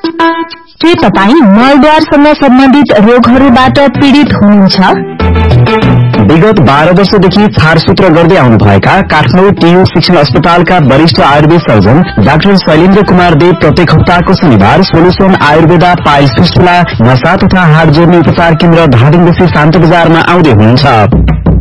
के तपाईँ मलद्वारसँग सम्बन्धित रोगहरूबाट पीड़ित हुनुहुन्छ? विगत 12 वर्षदेखि छारसूत्र गर्दै आउनुभएका काठमाडौँ टीयू शिक्षण अस्पतालका वरिष्ठ आयुर्वेद सर्जन डाक्टर शैलेन्द्र कुमार देव प्रत्येक हप्ताको शनिबार सोलुसन आयुर्वेदा पाइल्स फिस्टुला नसा तथा हाड जोड्ने उपचार केन्द्र धादिङदेखि शान्त बजारमा आउँदै हुनुहुन्छ।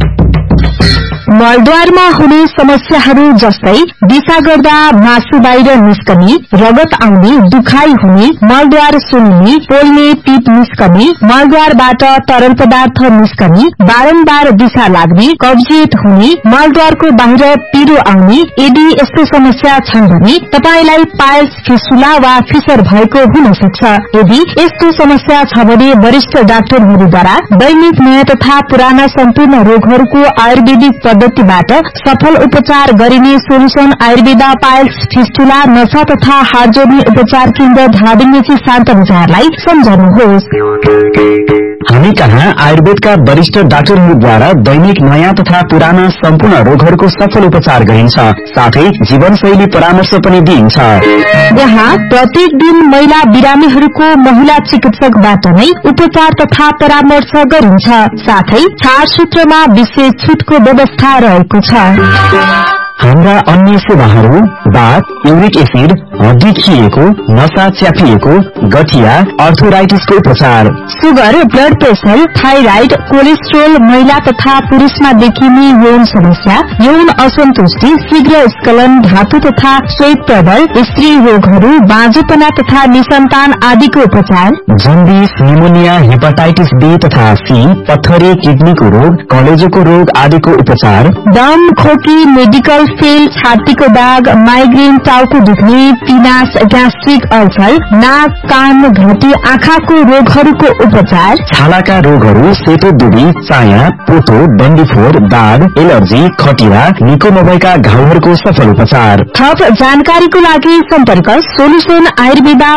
मलद्वारमा हुने समस्याहरू जस्तै दिशा गर्दा मासु बाहिर निस्कने, रगत आउने, दुखाइ हुने, मलद्वार सुन्ने, पोल्ने, पिप निस्कने, मलद्वारबाट तरल पदार्थ निस्कने, बारम्बार दिशा लाग्ने, कब्जियत हुने, मलद्वारको बाहिर पिरो आउने, यदि यस्तो समस्या छन् भने तपाईलाई पाइल्स फिस्टुला वा फिसर भएको हुन सक्छ। यदि यस्तो समस्या छ भने वरिष्ठ डाक्टरहरूद्वारा दैनिक नयाँ तथा पुराना सम्पूर्ण रोगहरूको आयुर्वेदिक पद्धतिबाट सफल उपचार गरिने सोलुसन आयुर्वेदा पाइल्स फिस्टुला नसा तथा हाड जोड्ने उपचार केन्द्र धादिङदेखि शान्त बजारलाई सम्झनुहोस्। हामी कहाँ आयुर्वेदका वरिष्ठ डाक्टरहरूद्वारा दैनिक नयाँ तथा पुराना सम्पूर्ण रोगहरूको सफल उपचार गरिन्छ, साथै जीवनशैली परामर्श पनि दिइन्छ। यहाँ प्रत्येक दिन महिला बिरामीहरूको महिला चिकित्सकबाट नै उपचार तथा परामर्श गरिन्छ, साथै छारसूत्रमा विशेष छुटको व्यवस्था रहेको छ। हाम्रा अन्य सेवाहरू बाथ, युरिक एसिड, हड्डी खिएको, नसा च्यापिएको, गठिया, अर्थोराइटिसको उपचार, sugar, blood pressure, thyroid, cholesterol, महिला तथा पुरुषमा देखिने यौन समस्या, यौन असन्तुष्टि, शीघ्र स्खलन, धातु तथा श्वेत प्रबल, स्त्री रोगहरू, बाँझोपना तथा निसन्तान आदिको उपचार, जन्डिस, निमोनिया, हेपाटाइटिस बी तथा सी, पत्थरी, किडनीको रोग, कलेजोको रोग आदिको उपचार, दम, खोकी, मेडिकल फेल, छातीको दाग, माइग्रेन, टाउको दुख्ने, पिनास, ग्यास्ट्रिक अल्सर, नाक, कान, घटी, आँखाको रोगहरूको उपचार, छालाका रोगहरू, सेतो दुबी, चाया, पोतो, डन्डीफोर, दाग, एलर्जी, खटिरा, निको नभएका घाउहरूको सफल उपचार। थप जानकारीको लागि सम्पर्क सोलुसन आयुर्वेदा।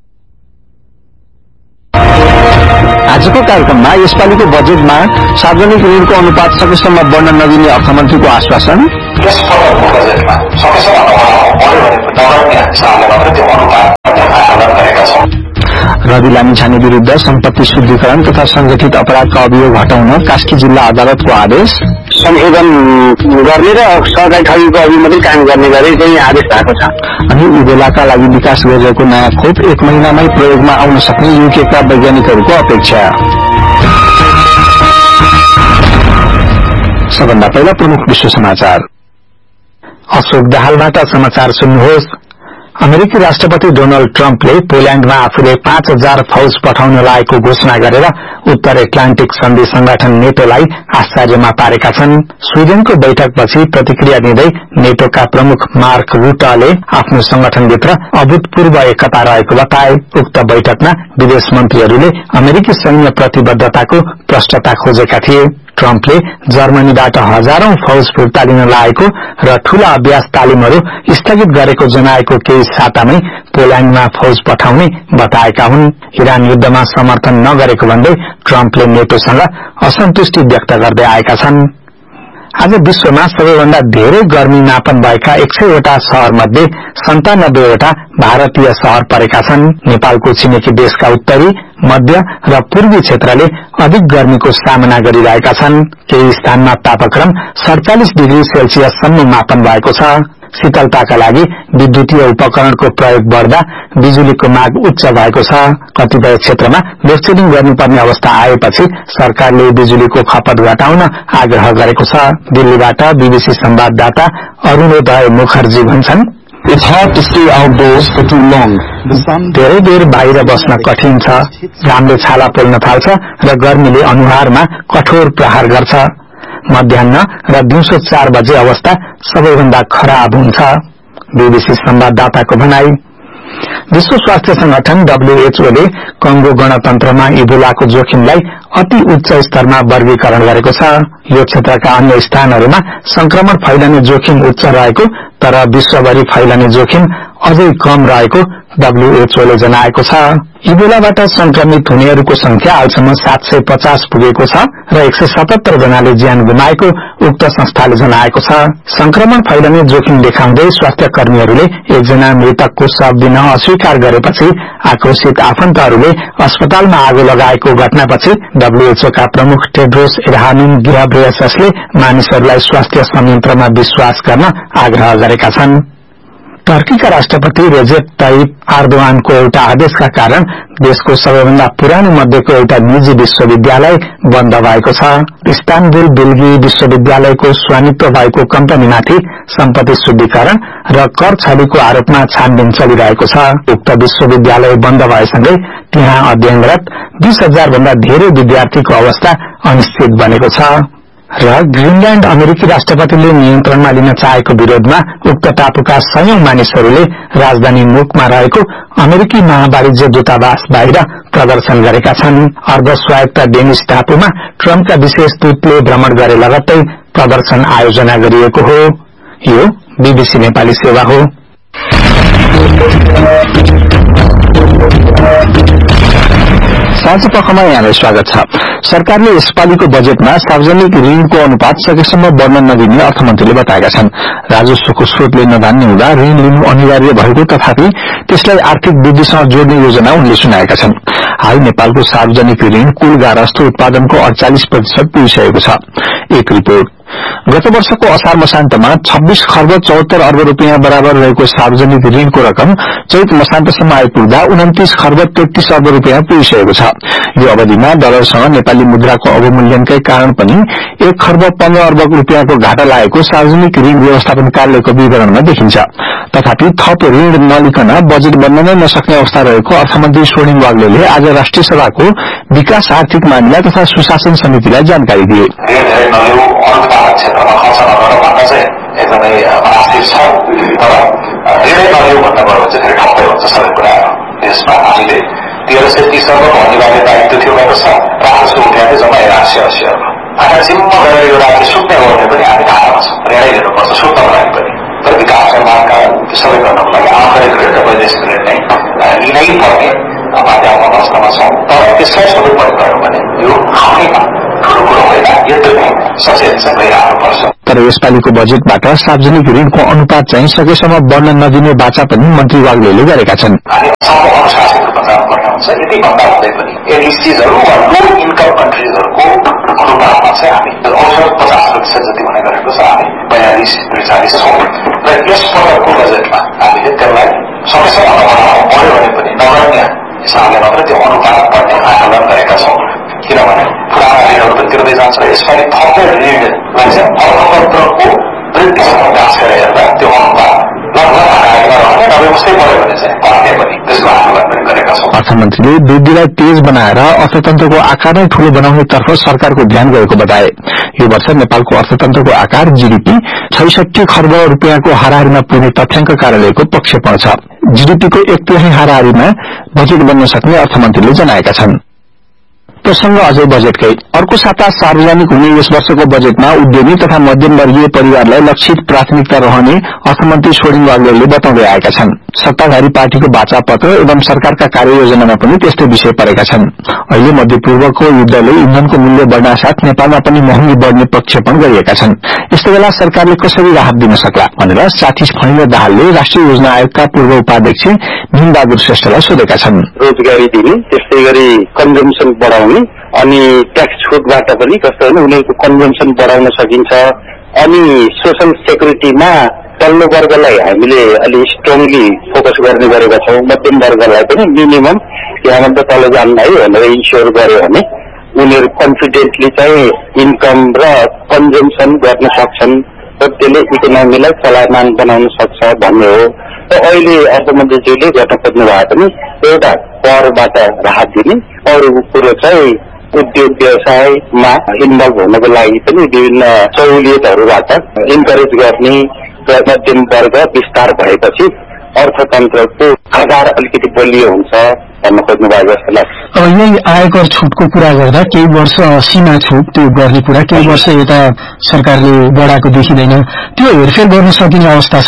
आजको कार्यक्रममा यसपालिको बजेटमा सार्वजनिक ऋणको अनुपात सकेसम्म बढ्न नदिने अर्थमन्त्रीको आश्वासन, यस पटकको बजेटमा सकेसम्म बढ्यो भने नगर्ने हिसाबले मात्र त्यो अनुपात आकलन गरेका छौं। रवि लामिछाने विरूद्ध सम्पत्ति शुद्धिकरण तथा संगठित अपराधका अभियोग हटाउन कास्की जिल्ला अदालतको आदेश, संशोधन गर्ने र सरकारी ठगीको अघि मात्रै काम गर्ने गरी चाहिँ आदेश भएको छ। अनि इबोलाका लागि विकास गरिरहेको नयाँ खोप 1 महिनामै प्रयोगमा आउन सक्ने युकेका वैज्ञानिकहरूको अपेक्षा। सबभन्दा पहिला प्रमुख विश्व समाचार। अशोक दाहालबाट समाचार सुन्नुहोस्। अमेरिकी राष्ट्रपति डोनाल्ड ट्रम्पले पोल्याण्डमा आफूले 5000 फौज पठाउन लागेको घोषणा गरेर उत्तर एटलान्टिक सन्धि संगठन नेटोलाई आश्चर्यमा पारेका छन्। स्वीडेनको बैठकपछि प्रतिक्रिया दिँदै नेटोका प्रमुख मार्क रुटले आफ्नो संगठनभित्र अभूतपूर्व एकता रहेको बताए। उक्त बैठकमा विदेश मन्त्रीहरूले अमेरिकी सैन्य प्रतिबद्धताको प्रष्टता खोजेका थिए। ट्रम्पले जर्मनीबाट हजारौं फौज फिर्ता लिन लागेको र ठूला अभ्यास तालिमहरू स्थगित गरेको जनाएको केही सातामै पोल्याण्डमा फौज पठाउने बताएका हुन्। इरान युद्धमा समर्थन नगरेको भन्दै ट्रम्पले नेटोसँग असन्तुष्टि व्यक्त गर्दै आएका छन्। आज विश्वमा सबैभन्दा धेरै गर्मी मापन भएका 100 वटा शहर मध्ये 97 वटा भारतीय शहर परेका छन्। नेपालको छिमेकी देशका उत्तरी, मध्य र पूर्वी क्षेत्रले अधिक गर्मीको सामना गरिरहेका छन्। केही स्थानमा तापक्रम 47 डिग्री सेल्सियससम्म मापन भएको छ। शीतलताका लागि विद्युतीय उपकरणको प्रयोग बढ्दा बिजुलीको माग उच्च भएको छ। कतिपय क्षेत्रमा लोडसेडिङ गर्नुपर्ने अवस्था आएपछि सरकारले बिजुलीको खपत घटाउन आग्रह गरेको छ। दिल्लीबाट बीबीसी संवाददाता अरुणोदय मुखर्जी भन्छन्, It's hard to stay outdoors for too long. धेरै बेर बाहिर बस्न कठिन छ। घामले छाला पोल्न थाल्छ र गर्मीले अनुहारमा कठोर प्रहार गर्छ। मध्याह्न र दिउँसो 4 बजे अवस्था सबैभन्दा खराब हुन्छ। बीबीसी संवाददाताको भनाई। विश्व स्वास्थ्य संगठन WHO ले कंगो गणतन्त्रमा इबोलाको जोखिमलाई अति उच्च स्तरमा वर्गीकरण गरेको छ। यो क्षेत्रका अन्य स्थानहरूमा संक्रमण फैलने जोखिम उच्च रहेको तर विश्वभरि फैलने जोखिम अझै कम रहेको डब्ल्यूएचओले जनाएको छ। इबोलाबाट संक्रमित हुनेहरूको संख्या हालसम्म 750 पुगेको छ र 177 जनाले ज्यान गुमाएको उक्त संस्थाले जनाएको छ। संक्रमण फैलने जोखिम देखाउँदै स्वास्थ्य कर्मीहरूले एकजना मृतकको शव दिन अस्वीकार गरेपछि आक्रोशित आफन्तहरूले अस्पतालमा आगो लगाएको घटनापछि डब्ल्यूएचओका प्रमुख टेड्रोस एडहानोम घेब्रेयेससले मानिसहरूलाई स्वास्थ्य संयन्त्रमा विश्वास गर्न आग्रह गरेका छन्। टर्कीका राष्ट्रपति रेजेप ताइप एर्दोगानको एउटा आदेशका कारण देशको सबैभन्दा पुरानो मध्येको एउटा निजी विश्वविद्यालय बन्द भएको छ। इस्तानबुल बेल्गी विश्वविद्यालयको स्वामित्व भएको कम्पनीमाथि सम्पत्ति शुद्धिकरण र कर छलीको आरोपमा छानबिन चलिरहेको छ। उक्त विश्वविद्यालय बन्द भएसँगै त्यहाँ अध्ययनरत 20,000 भन्दा धेरै विद्यार्थीको अवस्था अनिश्चित बनेको छ। र ग्रीनल्याण्ड अमेरिकी राष्ट्रपतिले नियन्त्रणमा लिन चाहेको विरोधमा उक्त टापुका सयौं मानिसहरूले राजधानी मुकमा रहेको अमेरिकी महावाणिज्य दूतावास बाहिर प्रदर्शन गरेका छन्। अर्ध स्वायत्त डेनिस टापुमा ट्रम्पका विशेष दूतले भ्रमण गरे लगत्तै प्रदर्शन आयोजना गरिएको हो। यो बीबीसी नेपाली सेवा हो। साँझ पखमा यहाँलाई स्वागत छ। सरकारले यसपालिको बजेटमा सार्वजनिक ऋणको अनुपात सकेसम्म बढ़न नदिने अर्थमन्त्रीले बताएका छन्। राजस्वको स्रोतले नधान्ने हुँदा ऋण लिनु अनिवार्य भएको तथापि त्यसलाई आर्थिक वृद्धिसँग जोड्ने योजना उनले सुनाएका छन्। हाल नेपालको सार्वजनिक ऋण कुल गारस्थ उत्पादनको 48% पुगिसकेको छ। एक रिपोर्ट। गत वर्षको असार मसान्तमा 26 खर्ब 74 अर्ब रूपियाँ बराबर रहेको सार्वजनिक ऋणको रकम चैत मसान्तसम्म आइपुग्दा 29 खर्ब 33 अर्ब रूपियाँ पुगिसकेको छ। यो अवधिमा डलरसँग नेपाली मुद्राको अवमूल्यनकै कारण पनि 1 खर्ब 15 अर्ब रूपियाँको घाटा लागेको सार्वजनिक ऋण व्यवस्थापन कार्यालयको विवरणमा देखिन्छ। तथापि थप ऋण नलिकन बजेट बन्न नै नसक्ने अवस्था रहेको अर्थमन्त्री स्वर्णिम वाग्लेले आज राष्ट्रिय सभाको विकास आर्थिक मामिला तथा सुशासन समितिलाई जानकारी दिए। क्षेत्रमा खर्च नगर भन्न चाहिँ एकदमै आश्चर्य छ। तर ऋणै नलियो भन्दा गयो चाहिँ धेरै ठप्पै हुन्छ सबै कुराहरू। यसमा हामीले 1330 अर्बको अनिवार्य दायित्व थियो भएको छ। राजस्व उठाएको जम्मा 180 अर्ब। आधा जिम्मा गरेर यो राज्य सुत्ने हो भने पनि हामी घाटामा छौँ। ऋणै लिनुपर्छ सुत्नको लागि पनि। तर विकास निर्माणका सबै गर्नको लागि आन्तरिक ऋण र वैदेशिक ऋण नै लिनै पर्ने बाध्यात्मक अवस्थामा छौँ। तर त्यसलाई सबै प्रयोग गर्यो भने यो आफैमा ठूलो कुरो होइन, यद्यपि सचेत चाहिँ भइरहनुपर्छ। तर यसपालिको बजेटबाट सार्वजनिक ऋणको अनुपात चाहिँ सकेसम्म बढ़न नदिने बाचा पनि मन्त्री वाग्लेले गरेका छन्। हामी असाध्य अनुशासित बजारपर्ने हुन्छ। यति भन्दा हुँदै पनि एडिसीजहरू वा लो इन्कम कन्ट्रिजहरूको अनुपातमा चाहिँ हामी औसत 50% जति भने गरेको छ। हामी 42-43 छौँ र यस पटकको बजेटमा हामीले त्यसलाई सकेसम्म नबढाउनु पर्यो भने पनि नगर्ने हिसाबले मात्र त्यो अनुपात बढ्ने आकलन गरेका छौँ। किनभने पुराना ऋणहरू त तिर्दै जान्छ। यसपालि थप्दै ऋणलाई चाहिँ अर्थतन्त्रको वृद्धिसँग जाँच गरेर हेर्दा त्यो अनुपात लगभग आधारमा रहने नभए उस्तै पर्यो भने चाहिँ बढ्ने पनि त्यसको आकलन पनि गरेका छौँ। अर्थमन्त्रीले वृद्धिलाई तेज बनाएर अर्थतन्त्रको आकार नै ठूलो बनाउनेतर्फ सरकारको ध्यान गएको बताए। यो वर्ष नेपालको अर्थतन्त्रको आकार जीडीपी 66 खर्ब रूपियाँको हाराहारीमा पुग्ने तथ्याङ्क कार्यालयको प्रक्षेपण छ। जीडीपीको 1/3 हाराहारीमा बजेट बन्न सक्ने अर्थमन्त्रीले जनाएका छन्। प्रसंग अझै बजेटकै। अर्को साता सार्वजनिक हुने यस वर्षको बजेटमा उद्यमी तथा मध्यमवर्गीय परिवारलाई लक्षित प्राथमिकता रहने अर्थमन्त्री स्वर्णिम वाग्लेले बताउँदै आएका छन्। सत्ताधारी पार्टीको वाचापत्र एवं सरकारका कार्ययोजनामा पनि त्यस्तै विषय परेका छन्। अहिले मध्यपूर्वको युद्धले इन्धनको मूल्य बढ्न साथ नेपालमा पनि महँगी बढ्ने प्रक्षेपण गरिएका छन्। यस्तो बेला सरकारले कसरी राहत दिन सक्ला भनेर साथी फणिन्द्र दाहालले राष्ट्रिय योजना आयोगका पूर्व उपाध्यक्ष भीमबहादुर श्रेष्ठलाई सोधेका छन्। रोजगारी दिने, त्यस्तै गरी कन्जम्सन बढाउने अनि ट्याक्स छुटबाट पनि कस्तो भने उनीहरूको कन्जम्सन बढाउन सकिन्छ। अनि सोशल सेक्युरिटीमा तल्लो वर्गलाई हामीले अलि स्ट्रङली फोकस गर्ने गरेका छौँ। मध्यम वर्गलाई पनि मिनिमम यहाँभन्दा तल जान्नलाई भनेर इन्स्योर गर्यो भने उनीहरू कन्फिडेन्टली चाहिँ इन्कम र कन्जम्सन गर्न सक्छन् र त्यसले इकोनोमीलाई चलायमान बनाउन सक्छ भन्ने हो। र अहिले अर्थमन्त्रीज्यूले गर्न खोज्नु भए पनि एउटा करबाट राहत दिने, अरू कुरो चाहिँ उद्योग व्यवसायमा इन्भल्भ हुनको लागि पनि विभिन्न सहुलियतहरूबाट इन्करेज गर्ने र मध्यम वर्ग विस्तार भएपछि अर्थतन्त्रको आधार अलिकति बलियो हुन्छ भन्न खोज्नु भएको जस्तो लाग्छ। अब यही आयकर छुटको कुरा गर्दा केही वर्ष सीमा छुट त्यो गर्ने कुरा केही वर्ष यता सरकारले बढाएको देखिँदैन, त्यो हेरफेर गर्न सकिने अवस्था छ।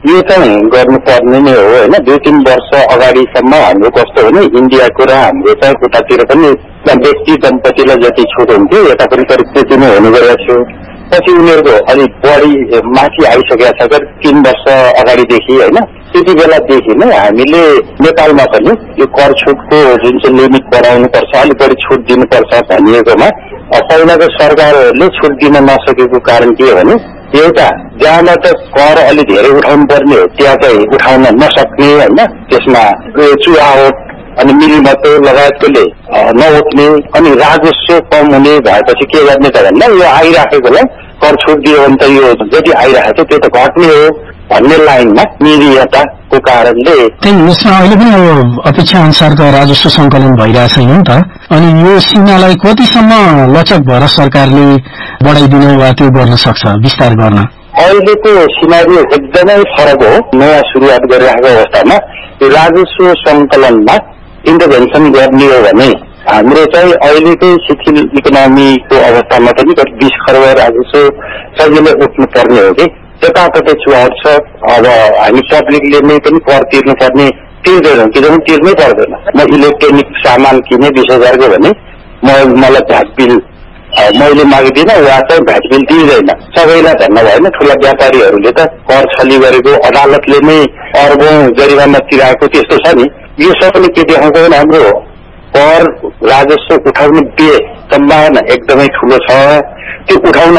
यो चाहिँ गर्नुपर्ने नै हो होइन। 2-3 वर्ष अगाडिसम्म हाम्रो कस्तो भने इन्डियाको र हाम्रो चाहिँ उतातिर पनि व्यक्ति दम्पतिलाई जति छुट हुन्थ्यो यता पनि करिब त्यति नै हुने गरेको थियो। पछि उनीहरूको अलिक बढी माथि आइसकेका छ 3 वर्ष अगाडिदेखि होइन। त्यति बेलादेखि नै हामीले नेपालमा पनि यो कर छुटको जुन चाहिँ लिमिट बढाउनुपर्छ, अलिक बढी छुट दिनुपर्छ भनिएकोमा पहिलाको सरकारहरूले छुट दिन नसकेको कारण के हो भने एउटा जहाँबाट कर अलि धेरै उठाउनु पर्ने हो त्यहाँ चाहिँ उठाउन नसक्ने होइन। त्यसमा चुहावट अनि मिलीमतो लगायतकोले नउठ्ने अनि राजस्व कम हुने भएपछि के गर्ने त भन्दा यो आइराखेकोलाई कर छुट दियो भने त यो जति आइरहेको थियो त्यो त घट्ने हो भन्ने लाइनमा निरीयताको कारणले त्यही यसमा अहिले पनि अपेक्षा अनुसारको राजस्व संकलन भइरहेछ नि त। अनि यो सीमालाई कतिसम्म लचक भएर सरकारले बढाइदिन वा त्यो गर्न सक्छ विस्तार गर्न? अहिलेको सिनारी एकदमै फरक हो। नयाँ सुरुवात गरिरहेको अवस्थामा यो राजस्व संकलनमा इन्टरभेन्सन गर्ने हो भने हाम्रो चाहिँ अहिलेकै शिथिल इकोनोमीको अवस्थामा पनि कति 20 खर्ब राजस्व सजिलै उठ्नु पर्ने हो कि जताततै चुहावट छ। अब हामी पब्लिकले नै पनि कर तिर्नुपर्ने तिर्दैनौँ किनभने तिर्नै पर्दैन। म इलेक्ट्रोनिक सामान किने 20,000 को भने मलाई भ्याट बिल मैले माग्दिनँ वा चाहिँ भ्याट बिल दिइँदैन। सबैलाई भन्नु भएन, ठुला व्यापारीहरूले त कर छली गरेको अदालतले नै अर्बौं जरिवाना तिराएको त्यस्तो छ नि। यो सबैले के देखाउँछ भने हाम्रो कर राजस्व उठाउने सम्भावना एकदमै ठुलो छ। त्यो उठाउन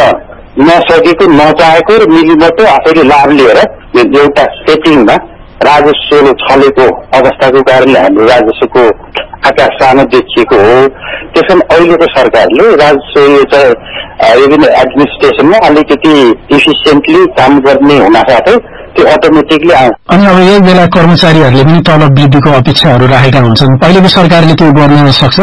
नसकेको नचाहेको र मिलीमतो आफैले लाभ लिएर एउटा सेटिङमा राजस्व छलेको अवस्थाको कारणले हाम्रो राजस्वको आकाश सानो देखिएको हो। त्यसैले अहिलेको सरकारले राजस्व चाहिँ एडमिनिस्ट्रेसनमा अलिकति इफिसियन्टली काम गर्ने हुनासाथै त्यो अटोमेटिकली आउँछ। अनि अब यही बेला कर्मचारीहरूले पनि तलब वृद्धिको अपेक्षाहरू राखेका हुन्छन्। पहिलेको सरकारले त्यो गर्न सक्छ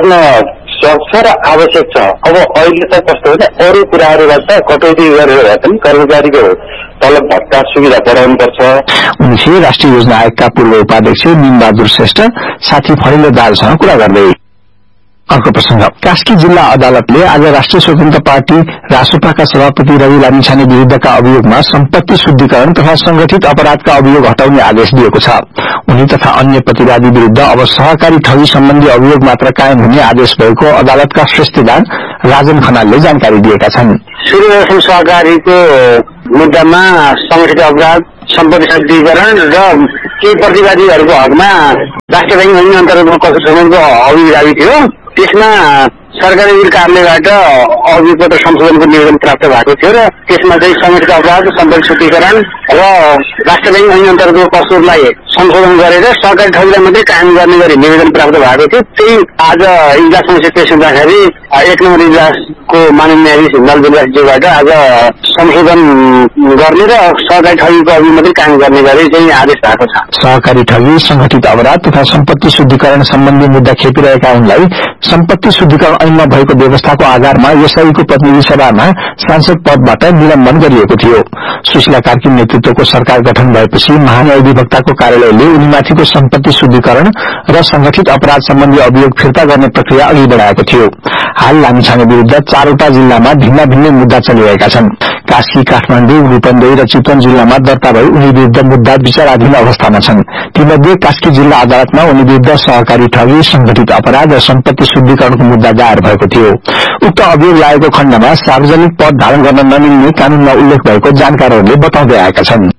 र आवश्यक छ। अब अहिले त कस्तो भने अरू कुराहरूबाट कटौती गरेर भए पनि कर्मचारीको तलब भत्ता सुविधा बढाउनुपर्छ। उनले राष्ट्रिय योजना आयोगका पूर्व उपाध्यक्ष निमबहादुर श्रेष्ठ साथी फरिलो दालसँग कुरा गर्दै अर्को प्रसंग कास्की जिल्ला अदालतले आज राष्ट्रिय स्वतन्त्र पार्टी रासोपाका सभापति रवि लामिछाने विरूद्धका अभियोगमा सम्पत्ति शुद्धिकरण तथा संगठित अपराधका अभियोग हटाउने आदेश दिएको छ। उनी तथा अन्य प्रतिवादी विरूद्ध अब सहकारी ठगी सम्बन्धी अभियोग मात्र कायम हुने आदेश भएको अदालतका श्रेष्ठदार राजन खनालले जानकारी दिएका छन्। सूर्यदर्शन सहकारीको मुद्दामा संगठित अपराध, सम्पत्ति शुद्धिकरण र केही प्रतिवादीहरूको हकमा राष्ट्रिय बैंक ऐन अन्तर्गतमा कसो सम्बन्धको अभियोग जारी थियो। त्यसमा सरकारी विरोध कार्यालयबाट अभियोगपत्र संशोधनको निवेदन प्राप्त भएको थियो र त्यसमा चाहिँ संगठित अपराध, सम्पत्ति शुद्धिकरण र राष्ट्रिय बैंक ऐन अन्तर्गतको कसुरलाई संशोधन गरेर सरकारी ठगीलाई मात्रै कायम गर्ने गरी निवेदन प्राप्त भएको थियो। त्यही आज इजलासमा पेश हुँदाखेरि 1 नम्बर इजलासको माननीय न्यायाधीश हिमाल बिलासज्यूबाट आज संशोधन गर्ने र सरकारी ठगीको अभियोग मात्रै कायम गर्ने गरी चाहिँ आदेश भएको छ। सहकारी ठगी, संगठित अपराध तथा सम्पत्ति शुद्धिकरण सम्बन्धी मुद्दा खेपिरहेका उनलाई सम्पत्ति शुद्धिकरण ऐनमा भएको व्यवस्थाको आधारमा एसआईको प्रतिनिधि सभामा सांसद पदबाट निलम्बन गरिएको थियो। सुशीला कार्की नेतृत्वको सरकार गठन भएपछि महान्यायाधिवक्ताको कार्यालयले उनीमाथिको सम्पत्ति शुद्धिकरण र संगठित अपराध सम्बन्धी अभियोग फिर्ता गर्ने प्रक्रिया अघि बढ़ाएको थियो। हाल लामिछाने विरूद्ध 4वटा जिल्लामा भिन्न भिन्न मुद्दा चलिरहेका छन्। कास्की, काठमाडौँ, रूपन्देही र चितवन जिल्लामा दर्ता भई उनी विरूद्ध मुद्दा विचाराधीन अवस्थामा छन्। तीमध्ये कास्की जिल्ला अदालतमा उनी विरूद्ध सहकारी ठगी, संगठित अपराध र सम्पत्ति शुद्धिकरणको मुद्दा दायर भएको थियो। उक्त अभियोग लागेको खण्डमा सार्वजनिक पद धारण गर्न नमिल्ने कानूनमा उल्लेख भएको जानकारहरूले बताउँदै आएका छन्।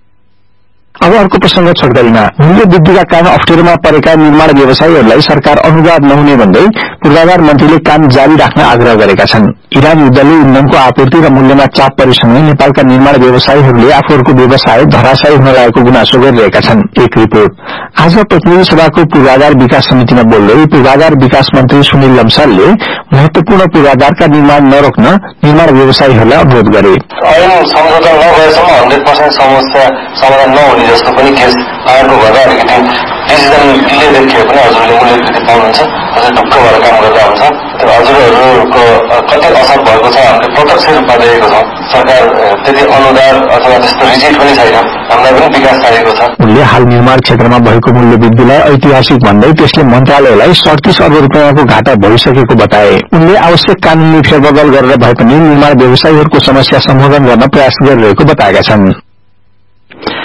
अब अर्को प्रसंग छोटकरीमा मूल्य वृद्धिका कारण अप्ठ्यारोमा परेका निर्माण व्यवसायीहरूलाई सरकार अनुदान नहुने भन्दै पूर्वाधार मन्त्रीले काम जारी राख्न आग्रह गरेका छन्। इरान युद्धले इन्धनको आपूर्ति र मूल्यमा चाप परेसँगै नेपालका निर्माण व्यवसायीहरूले आफूहरूको व्यवसाय धराशायी हुन लागेको गुनासो गरिरहेका छन्। एक रिपोर्ट आज प्रतिनिधि सभाको पूर्वाधार विकास समितिमा बोल्दै पूर्वाधार विकास मन्त्री सुनिल लम्सालले महत्वपूर्ण पूर्वाधारका निर्माण नरोक्न निर्माण व्यवसायीहरूलाई अनुरोध गरे। ऐन संशोधन नभएसम्म 100% समस्या समाधान नहुने जस्तो पनि केस आएको भन्दा अलिकति डिसिजन देखिए पनि हजुरले मूल्य वृद्धि पाउनुहुन्छ। अझै ढुक्क भएर काम गर्दा हुन्छ। त्यो हजुरहरूको कति असर भएको छ हामीले प्रत्यक्ष रूपमा देखेको छौँ। सरकार त्यति अनुदान अथवा त्यस्तो रिजिट पनि छैन। हामीलाई पनि विकास चाहिएको छ। उनले हाल निर्माण क्षेत्रमा भएको मूल्य वृद्धिलाई ऐतिहासिक भन्दै त्यसले मन्त्रालयलाई 37 अर्ब रुपियाँको घाटा भइसकेको बताए। उनले आवश्यक कानूनी फेरबदल गरेर भए पनि निर्माण व्यवसायीहरूको समस्या सम्बोधन गर्न प्रयास गरिरहेको बताएका छन्।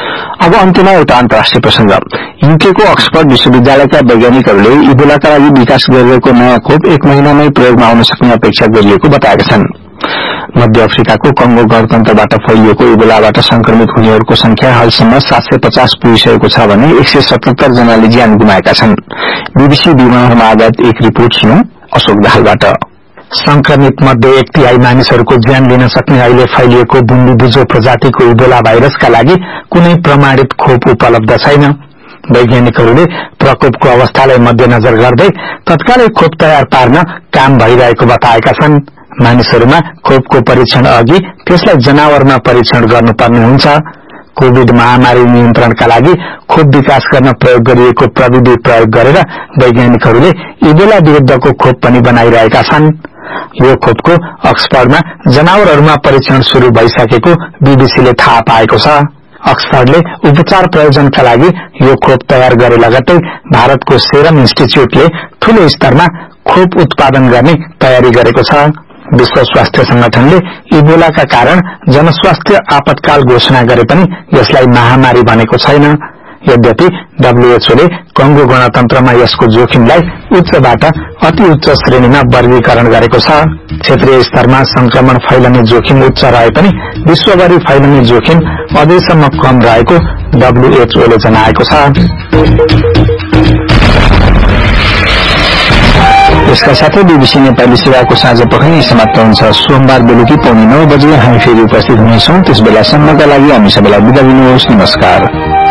अब अन्त्यमा एउटा अन्तर्राष्ट्रिय प्रसंग। यूकेको अक्सफोर्ड विश्वविद्यालयका वैज्ञानिकहरूले इबोलाका लागि विकास गरिरहेको नयाँ खोप 1 महिनामै प्रयोगमा आउन सक्ने अपेक्षा गरिएको बताएका छन्। मध्य अफ्रिकाको कंगो गणतन्त्रबाट फैलिएको इबोलाबाट संक्रमित हुनेहरूको संख्या हालसम्म 750 पुगिसकेको छ भने 177 जनाले ज्यान गुमाएका छन्। बीबीसी विवरणमा आधारित एक रिपोर्ट सुनौ अशोक दाहालबाट। संक्रमित मध्ये 1/3 मानिसहरूको ज्यान लिन सक्ने अहिले फैलिएको बुन्दी-बुजो प्रजातिको इबोला भाइरसका लागि कुनै प्रमाणित खोप उपलब्ध छैन। वैज्ञानिकहरूले प्रकोपको अवस्थालाई मध्यनजर गर्दै तत्कालै खोप तयार पार्न काम भइरहेको बताएका छन्। मानिसहरूमा खोपको परीक्षण अघि त्यसलाई जनावरमा परीक्षण गर्नुपर्ने हुन्छ। कोविड महामारी नियन्त्रणका लागि खोप विकास गर्न प्रयोग गरिएको प्रविधि प्रयोग गरेर वैज्ञानिकहरूले इबोला विरुद्धको खोप पनि बनाइरहेका छन्। यो खोपको अक्सफोर्डमा जनावरहरूमा परीक्षण शुरू भइसकेको बीबीसीले थाहा पाएको छ। अक्सफोर्डले उपचार प्रयोजनका लागि यो खोप तयार गरे लगत्तै भारतको सेरम इन्स्टिच्यूटले ठूलो स्तरमा खोप उत्पादन गर्ने तयारी गरेको छ। विश्व स्वास्थ्य संगठनले इबोलाका कारण जनस्वास्थ्य आपतकाल घोषणा गरे पनि यसलाई महामारी भनेको छैन। यद्यपि डब्ल्यूएचओले कंगो गणतन्त्रमा यसको जोखिमलाई उच्चबाट अति उच्च श्रेणीमा वर्गीकरण गरेको छ। क्षेत्रीय स्तरमा संक्रमण फैलने जोखिम उच्च रहे पनि विश्वभरि फैलने जोखिम अझैसम्म कम रहेको डब्ल्यूएचओले जनाएको छ। यसका साथै बीबीसी नेपाली सेवाको साँझ पखनी समाप्त हुन्छ। सोमबार बेलुकी 9:15 बजे हामी फेरि उपस्थित हुनेछौं। त्यस बेलासम्मका लागि हामी सबैलाई बिदा दिनुहोस्। नमस्कार।